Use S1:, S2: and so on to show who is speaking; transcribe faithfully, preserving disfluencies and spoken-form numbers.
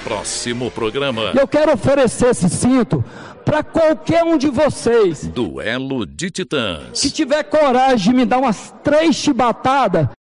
S1: próximo programa.
S2: Eu quero oferecer esse cinto para qualquer um de vocês.
S1: Duelo de Titãs.
S2: Se tiver coragem de me dar umas três chibatadas,